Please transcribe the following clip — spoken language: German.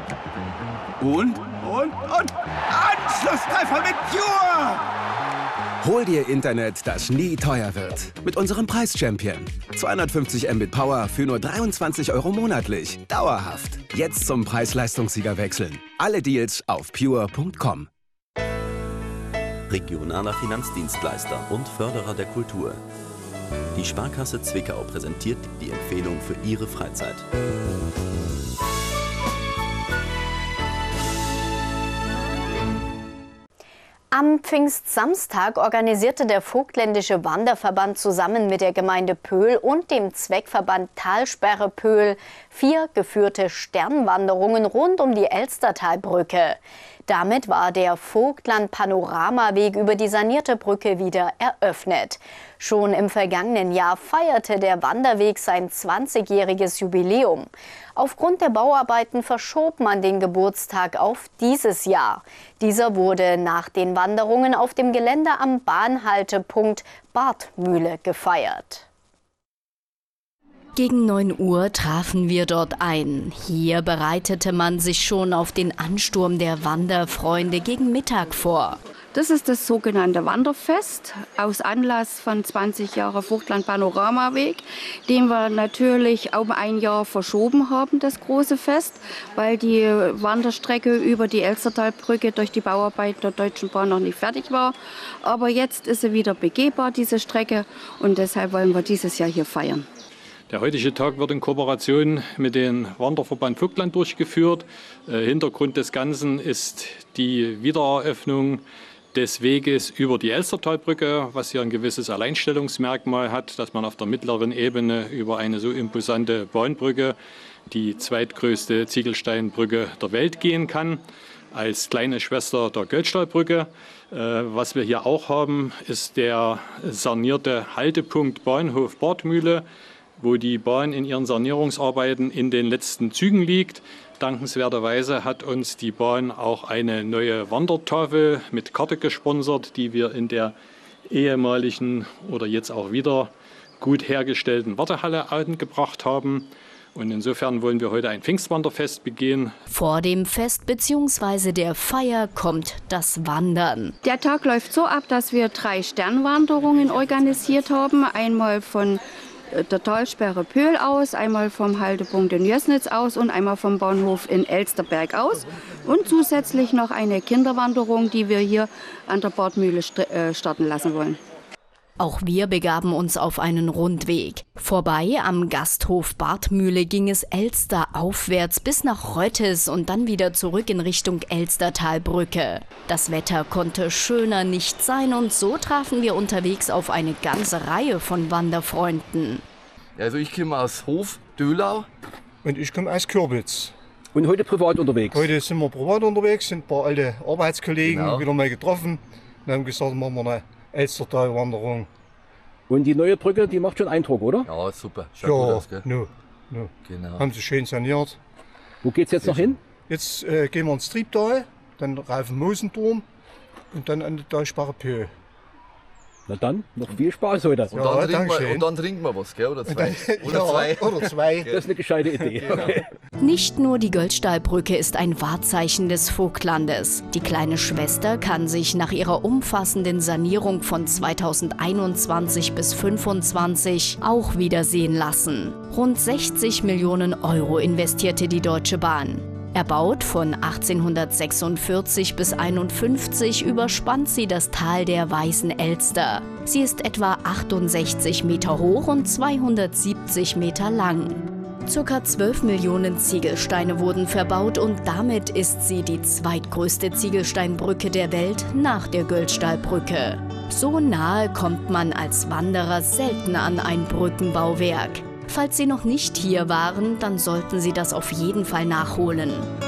Und Anschlusstreffer mit Pure! Hol dir Internet, das nie teuer wird. Mit unserem Preis-Champion. 250 Mbit Power für nur 23 € monatlich. Dauerhaft. Jetzt zum Preis-Leistungssieger wechseln. Alle Deals auf pure.com. Regionaler Finanzdienstleister und Förderer der Kultur. Die Sparkasse Zwickau präsentiert die Empfehlung für Ihre Freizeit. Am Pfingstsamstag organisierte der Vogtländische Wanderverband zusammen mit der Gemeinde Pöhl und dem Zweckverband Talsperre Pöhl 4 geführte Sternwanderungen rund um die Elstertalbrücke. Damit war der Vogtland-Panoramaweg über die sanierte Brücke wieder eröffnet. Schon im vergangenen Jahr feierte der Wanderweg sein 20-jähriges Jubiläum. Aufgrund der Bauarbeiten verschob man den Geburtstag auf dieses Jahr. Dieser wurde nach den Wanderungen auf dem Gelände am Bahnhaltepunkt Barthmühle gefeiert. Gegen 9 Uhr trafen wir dort ein. Hier bereitete man sich schon auf den Ansturm der Wanderfreunde gegen Mittag vor. Das ist das sogenannte Wanderfest aus Anlass von 20 Jahre Vogtland-Panoramaweg, den wir natürlich um ein Jahr verschoben haben, das große Fest, weil die Wanderstrecke über die Elstertalbrücke durch die Bauarbeiten der Deutschen Bahn noch nicht fertig war. Aber jetzt ist sie wieder begehbar, diese Strecke, und deshalb wollen wir dieses Jahr hier feiern. Der heutige Tag wird in Kooperation mit dem Wanderverband Vogtland durchgeführt. Hintergrund des Ganzen ist die Wiedereröffnung des Weges über die Elstertalbrücke, was hier ein gewisses Alleinstellungsmerkmal hat, dass man auf der mittleren Ebene über eine so imposante Bahnbrücke, die zweitgrößte Ziegelsteinbrücke der Welt, gehen kann, als kleine Schwester der Göldstahlbrücke. Was wir hier auch haben, ist der sanierte Haltepunkt Bahnhof Barthmühle, wo die Bahn in ihren Sanierungsarbeiten in den letzten Zügen liegt. Dankenswerterweise hat uns die Bahn auch eine neue Wandertafel mit Karte gesponsert, die wir in der ehemaligen oder jetzt auch wieder gut hergestellten Wartehalle angebracht haben. Und insofern wollen wir heute ein Pfingstwanderfest begehen. Vor dem Fest bzw. der Feier kommt das Wandern. Der Tag läuft so ab, dass wir 3 Sternwanderungen organisiert haben. Einmal von der Talsperre Pöhl aus, einmal vom Haltepunkt in Jößnitz aus und einmal vom Bahnhof in Elsterberg aus. Und zusätzlich noch eine Kinderwanderung, die wir hier an der Barthmühle starten lassen wollen. Auch wir begaben uns auf einen Rundweg. Vorbei am Gasthof Barthmühle ging es Elster aufwärts bis nach Röttes und dann wieder zurück in Richtung Elstertalbrücke. Das Wetter konnte schöner nicht sein und so trafen wir unterwegs auf eine ganze Reihe von Wanderfreunden. Also ich komme aus Hof, Dölau. Und ich komme aus Kürbitz. Und heute privat unterwegs? Heute sind wir privat unterwegs, sind ein paar alte Arbeitskollegen wieder mal getroffen und haben gesagt, machen wir eine Elstertalwanderung. Und die neue Brücke, die macht schon Eindruck, oder? Ja, super. Schaut gut aus, gell? No. Genau. Haben sie schön saniert. Wo geht's jetzt noch hin? Jetzt gehen wir ins Triebtal, dann rauf den Mosenturm und dann an die Talsperre Pöhl. Na dann, noch viel Spaß heute. Und dann trinken wir was, gell? Oder zwei? Oder zwei. Das ist eine gescheite Idee. Okay. Nicht nur die Göldstahlbrücke ist ein Wahrzeichen des Vogtlandes. Die kleine Schwester kann sich nach ihrer umfassenden Sanierung von 2021 bis 2025 auch wiedersehen lassen. Rund 60 Millionen € investierte die Deutsche Bahn. Erbaut von 1846 bis 1851 überspannt sie das Tal der Weißen Elster. Sie ist etwa 68 Meter hoch und 270 Meter lang. Circa 12 Millionen Ziegelsteine wurden verbaut und damit ist sie die zweitgrößte Ziegelsteinbrücke der Welt nach der Göldstahlbrücke. So nahe kommt man als Wanderer selten an ein Brückenbauwerk. Falls Sie noch nicht hier waren, dann sollten Sie das auf jeden Fall nachholen.